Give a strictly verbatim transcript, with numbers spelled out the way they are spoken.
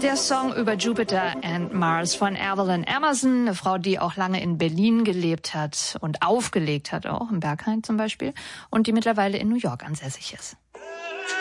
Der Song über Jupiter and Mars von Evelyn Emerson, eine Frau, die auch lange in Berlin gelebt hat und aufgelegt hat, auch im Berghain zum Beispiel, und die mittlerweile in New York ansässig ist.